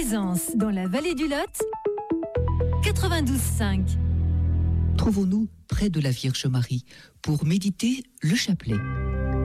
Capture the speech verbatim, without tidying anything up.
Plaisance, dans la vallée du Lot, quatre-vingt-douze cinq. Trouvons-nous près de la Vierge Marie pour méditer le chapelet.